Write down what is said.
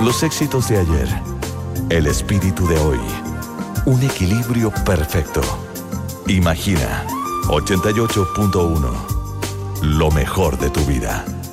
Los éxitos de ayer, el espíritu de hoy, un equilibrio perfecto. Imagina 88.1, lo mejor de tu vida.